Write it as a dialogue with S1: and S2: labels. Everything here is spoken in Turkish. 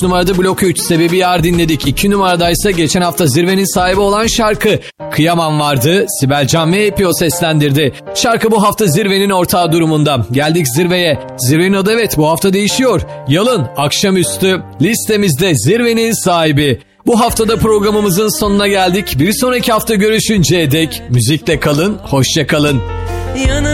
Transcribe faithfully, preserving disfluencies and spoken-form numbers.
S1: numarada Blok üç Sebebi Yar dinledik. iki numaradaysa geçen hafta zirvenin sahibi olan şarkı Kıyamam vardı. Sibel Can ve Epio seslendirdi. Şarkı bu hafta zirvenin ortağı durumunda. Geldik zirveye. Zirvenin adı evet bu hafta değişiyor. Yalın akşamüstü listemizde zirvenin sahibi. Bu haftada programımızın sonuna geldik. Bir sonraki hafta görüşünceye dek müzikle kalın, hoşça kalın.